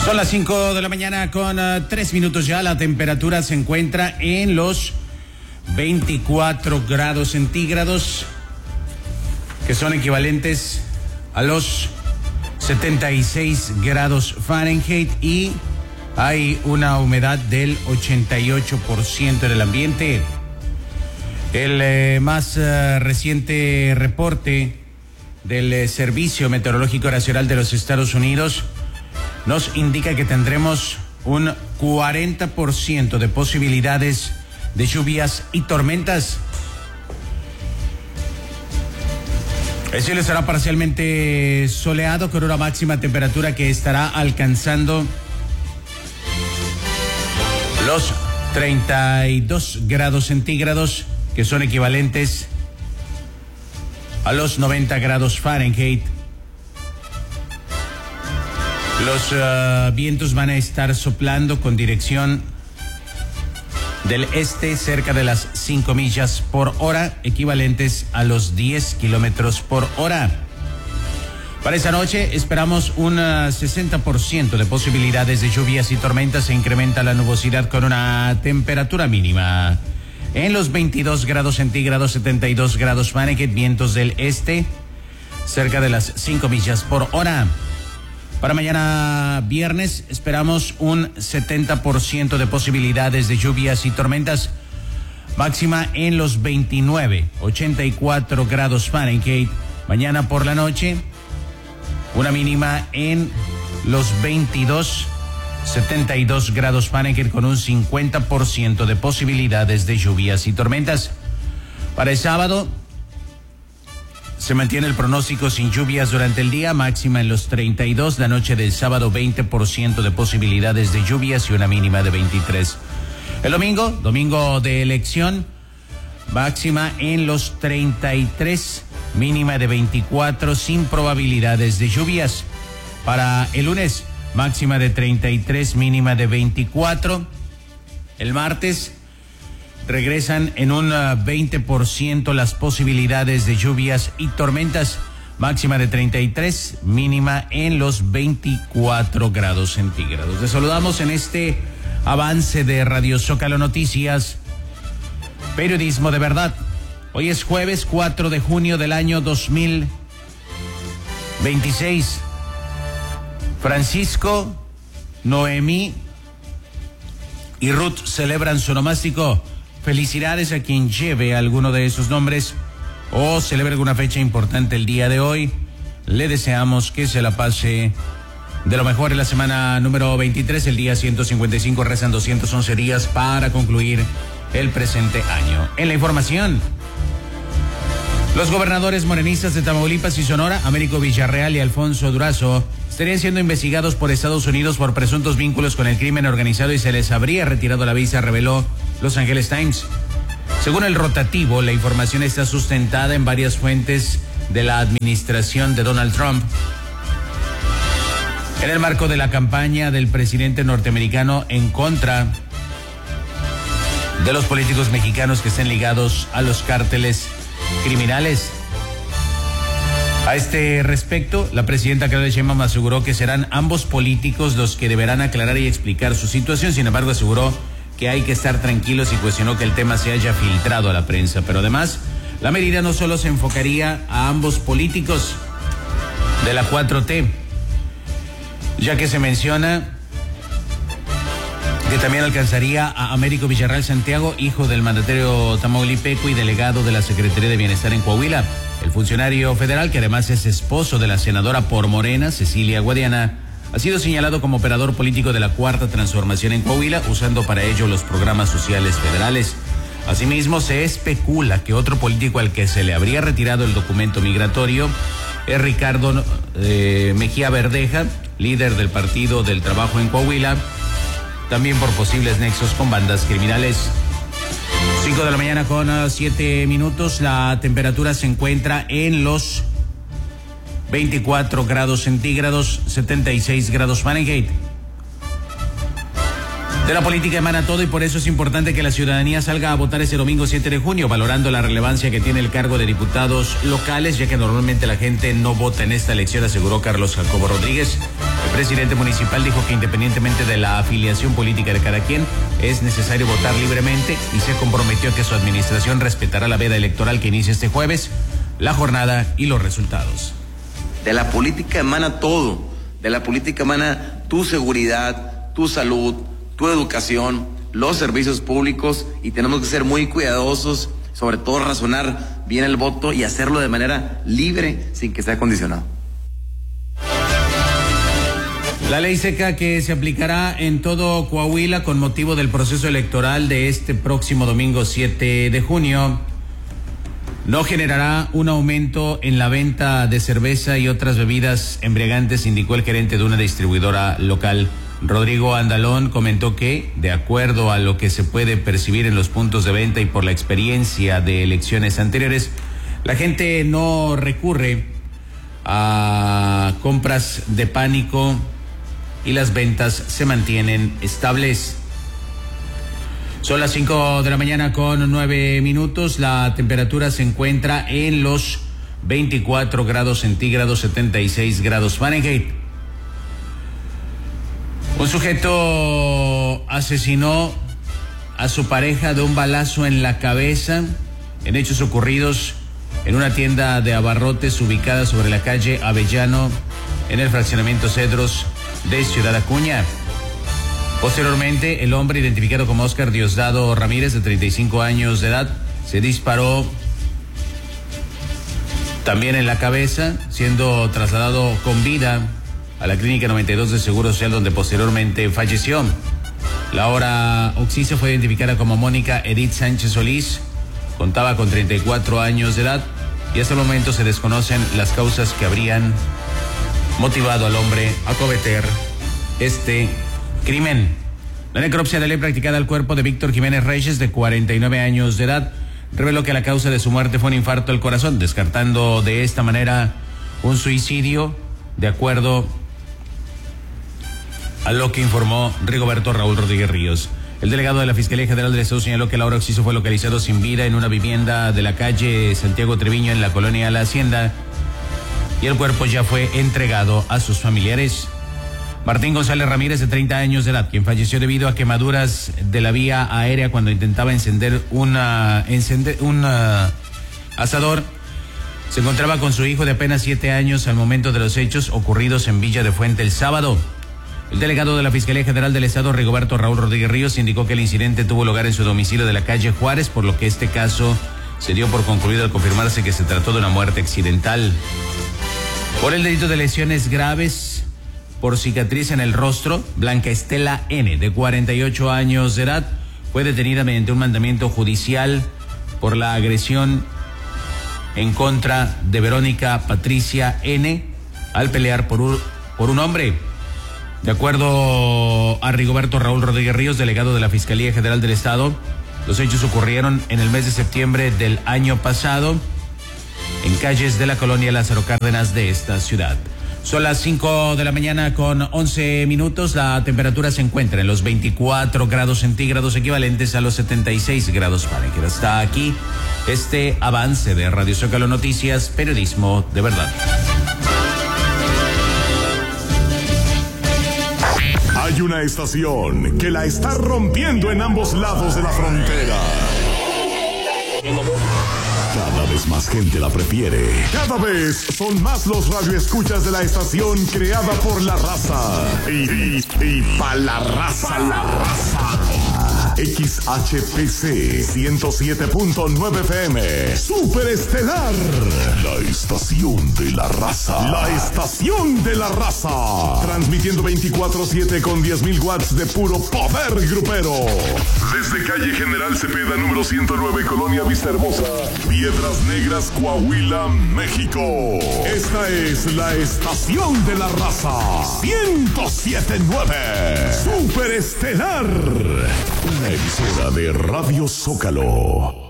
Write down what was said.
Son las 5 de la mañana con 3 minutos ya. La temperatura se encuentra en los 24 grados centígrados, que son equivalentes a los 76 grados Fahrenheit, y hay una humedad del 88% en el ambiente. El más reciente reporte del Servicio Meteorológico Nacional de los Estados Unidos nos indica que tendremos un 40% de posibilidades de lluvias y tormentas. El cielo estará parcialmente soleado con una máxima temperatura que estará alcanzando los 32 grados centígrados, que son equivalentes a los 90 grados Fahrenheit. Los vientos van a estar soplando con dirección del este cerca de las 5 millas por hora, equivalentes a los 10 kilómetros por hora. Para esta noche esperamos un 60% de posibilidades de lluvias y tormentas. Se incrementa la nubosidad con una temperatura mínima en los 22 grados centígrados, 72 grados Fahrenheit, vientos del este cerca de las 5 millas por hora. Para mañana viernes esperamos un 70% de posibilidades de lluvias y tormentas, máxima en los 29, 84 grados Fahrenheit. Mañana por la noche, una mínima en los 22, 72 grados Fahrenheit, con un 50% de posibilidades de lluvias y tormentas. Para el sábado se mantiene el pronóstico sin lluvias durante el día, máxima en los 32. La noche del sábado, 20% de posibilidades de lluvias y una mínima de 23. El domingo de elección, máxima en los 33, mínima de 24, sin probabilidades de lluvias. Para el lunes, máxima de 33, mínima de 24. El martes regresan en un 20% las posibilidades de lluvias y tormentas, máxima de 33, mínima en los 24 grados centígrados. Les saludamos en este avance de Radio Zócalo Noticias, periodismo de verdad. Hoy es jueves 4 de junio del año 2026. Francisco, Noemí y Ruth celebran su onomástico. Felicidades a quien lleve alguno de esos nombres o celebre alguna fecha importante el día de hoy. Le deseamos que se la pase de lo mejor en la semana número 23, el día 155. Restan 211 días para concluir el presente año. En la información, los gobernadores morenistas de Tamaulipas y Sonora, Américo Villarreal y Alfonso Durazo, estarían siendo investigados por Estados Unidos por presuntos vínculos con el crimen organizado y se les habría retirado la visa, reveló Los Angeles Times. Según el rotativo, la información está sustentada en varias fuentes de la administración de Donald Trump. En el marco de la campaña del presidente norteamericano en contra de los políticos mexicanos que estén ligados a los cárteles criminales. A este respecto, la presidenta Claudia Sheinbaum aseguró que serán ambos políticos los que deberán aclarar y explicar su situación. Sin embargo, aseguró que hay que estar tranquilos y cuestionó que el tema se haya filtrado a la prensa. Pero además, la medida no solo se enfocaría a ambos políticos de la 4T, ya que se menciona que también alcanzaría a Américo Villarreal Santiago, hijo del mandatario tamaulipeco y delegado de la Secretaría de Bienestar en Coahuila. El funcionario federal, que además es esposo de la senadora por Morena, Cecilia Guadiana, ha sido señalado como operador político de la Cuarta Transformación en Coahuila, usando para ello los programas sociales federales. Asimismo, se especula que otro político al que se le habría retirado el documento migratorio es Ricardo Mejía Verdeja, líder del Partido del Trabajo en Coahuila, también por posibles nexos con bandas criminales. 5 de la mañana con 7 minutos. La temperatura se encuentra en los 24 grados centígrados, 76 grados Fahrenheit. De la política emana todo y por eso es importante que la ciudadanía salga a votar ese domingo 7 de junio, valorando la relevancia que tiene el cargo de diputados locales, ya que normalmente la gente no vota en esta elección, aseguró Carlos Jacobo Rodríguez. presidente municipal dijo que independientemente de la afiliación política de cada quien, es necesario votar libremente y se comprometió a que su administración respetará la veda electoral que inicia este jueves, la jornada y los resultados. De la política emana todo, de la política emana tu seguridad, tu salud, tu educación, los servicios públicos, y tenemos que ser muy cuidadosos, sobre todo razonar bien el voto y hacerlo de manera libre sin que sea condicionado. La ley seca que se aplicará en todo Coahuila con motivo del proceso electoral de este próximo domingo 7 de junio no generará un aumento en la venta de cerveza y otras bebidas embriagantes, indicó el gerente de una distribuidora local. Rodrigo Andalón comentó que, de acuerdo a lo que se puede percibir en los puntos de venta y por la experiencia de elecciones anteriores, la gente no recurre a compras de pánico y las ventas se mantienen estables. Son las 5 de la mañana con 9 minutos. La temperatura se encuentra en los 24 grados centígrados, 76 grados Fahrenheit. Un sujeto asesinó a su pareja de un balazo en la cabeza en hechos ocurridos en una tienda de abarrotes ubicada sobre la calle Avellano en el fraccionamiento Cedros de Ciudad Acuña. Posteriormente, el hombre, identificado como Óscar Diosdado Ramírez, de 35 años de edad, se disparó también en la cabeza, siendo trasladado con vida a la Clínica 92 de Seguro Social, donde posteriormente falleció. La hora occisa fue identificada como Mónica Edith Sánchez Solís, contaba con 34 años de edad, y hasta el momento se desconocen las causas que habrían motivado al hombre a cometer este crimen. La necropsia de ley practicada al cuerpo de Víctor Jiménez Reyes, de 49 años de edad, reveló que la causa de su muerte fue un infarto al corazón, descartando de esta manera un suicidio, de acuerdo a lo que informó Rigoberto Raúl Rodríguez Ríos. El delegado de la Fiscalía General del Estado señaló que Laura Oxiso fue localizado sin vida en una vivienda de la calle Santiago Treviño en la colonia La Hacienda, y el cuerpo ya fue entregado a sus familiares. Martín González Ramírez, de 30 años de edad, quien falleció debido a quemaduras de la vía aérea cuando intentaba encender un asador, se encontraba con su hijo de apenas 7 años al momento de los hechos ocurridos en Villa de Fuente el sábado. El delegado de la Fiscalía General del Estado, Rigoberto Raúl Rodríguez Ríos, indicó que el incidente tuvo lugar en su domicilio de la calle Juárez, por lo que este caso se dio por concluido al confirmarse que se trató de una muerte accidental. Por el delito de lesiones graves por cicatriz en el rostro, Blanca Estela N., de 48 años de edad, fue detenida mediante un mandamiento judicial por la agresión en contra de Verónica Patricia N. al pelear por un hombre. De acuerdo a Rigoberto Raúl Rodríguez Ríos, delegado de la Fiscalía General del Estado, los hechos ocurrieron en el mes de septiembre del año pasado en calles de la colonia Lázaro Cárdenas de esta ciudad. Son las 5 de la mañana con 11 minutos. La temperatura se encuentra en los 24 grados centígrados, equivalentes a los 76 grados Fahrenheit. Hasta aquí este avance de Radio Zócalo Noticias, periodismo de verdad. Hay una estación que la está rompiendo en ambos lados de la frontera. Cada vez más gente la prefiere. Cada vez son más los radioescuchas de la estación creada por la raza. Y pa' la raza. XHPC 107.9 FM. Super Estelar. La estación de la raza. La estación de la raza. Transmitiendo 24/7 con 10,000 watts de puro poder grupero. Desde calle General Cepeda, número 109, Colonia Vista Hermosa, Piedras Negras, Coahuila, México. Esta es la estación de la raza. 107.9. Super Estelar. Una emisora de Radio Zócalo.